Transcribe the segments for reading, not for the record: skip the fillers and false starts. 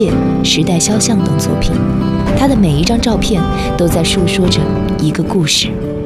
时代肖像等作品，他的每一张照片都在述说着一个故事。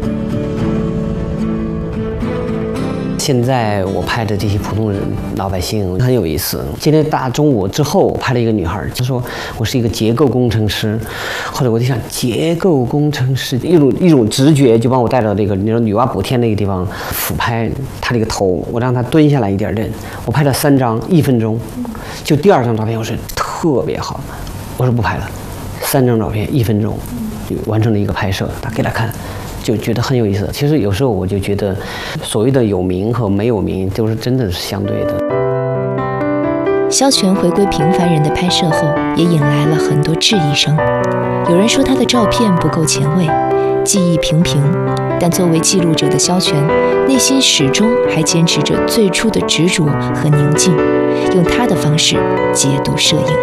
现在我拍的这些普通人、老百姓很有意思。今天大中午之后，我拍了一个女孩，她说我是一个结构工程师。后来我就想，结构工程师一种直觉就把我带到这个女娲补天那个地方俯拍她这个头，我让她蹲下来一点点。我拍了3张，1分钟。就第2张照片我说特别好，我说不拍了。3张照片1分钟就完成了一个拍摄，给她看。就觉得很有意思。其实有时候我就觉得，所谓的有名和没有名，都是真的是相对的。 萧全回归平凡人的拍摄后，也引来了很多质疑声。有人说他的照片不够前卫，技艺平平，但作为记录者的萧全，内心始终还坚持着最初的执着和宁静，用他的方式解读摄影。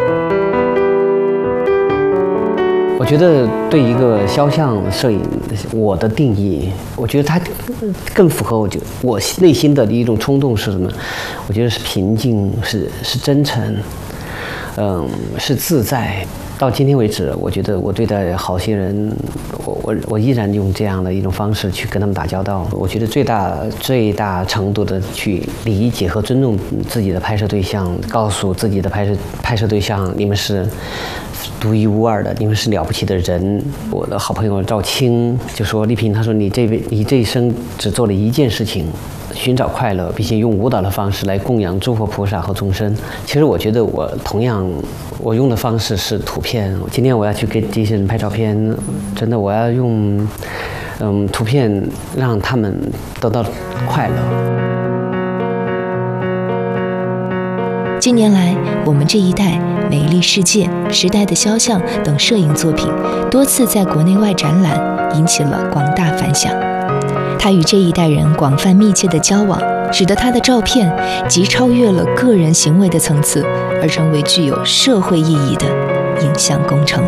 我觉得对一个肖像摄影，我的定义，我觉得它更符合我内心的一种冲动是什么？我觉得是平静，是真诚，是自在。到今天为止，我觉得我对待好些人，我依然用这样的一种方式去跟他们打交道。我觉得最大程度的去理解和尊重自己的拍摄对象，告诉自己的拍摄对象，你们是独一无二的，你们是了不起的人。我的好朋友赵青就说：“丽萍，他说你这一生只做了一件事情，寻找快乐，并且用舞蹈的方式来供养诸佛菩萨和众生。”其实我觉得我同样，我用的方式是图片。今天我要去给这些人拍照片，真的我要用图片让他们得到快乐。 近年来，我们这一代、美丽世界、时代的肖像等摄影作品多次在国内外展览，引起了广大反响。他与这一代人广泛密切的交往，使得他的照片既超越了个人行为的层次，而成为具有社会意义的影像工程。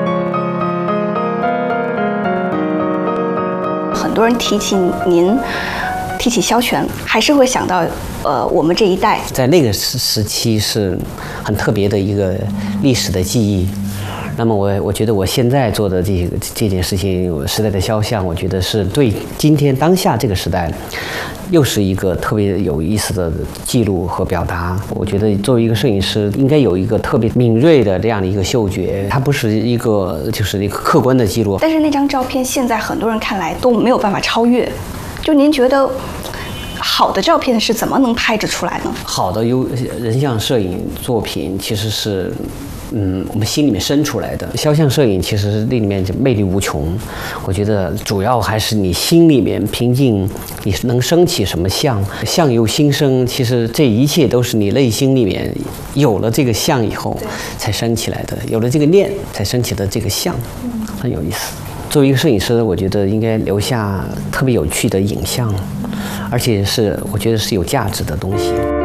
很多人提起您，提起萧全，还是会想到我们这一代。 在那个时期是很特别的一个历史的记忆。那么我觉得我现在做的这件事情，时代的肖像，我觉得是对今天当下这个时代，又是一个特别有意思的记录和表达。我觉得作为一个摄影师，应该有一个特别敏锐的这样的一个嗅觉，它不是一个就是一个客观的记录。 但是那张照片现在很多人看来都没有办法超越，就您觉得好的照片是怎么能拍制出来呢？ 好的人像摄影作品其实是我们心里面生出来的。肖像摄影其实是那里面就魅力无穷。我觉得主要还是你心里面平静，你能升起什么相由心生。其实这一切都是你内心里面有了这个相以后才升起来的，有了这个念才升起的这个相，很有意思。作为一个摄影师，我觉得应该留下特别有趣的影像，而且我觉得是有价值的东西。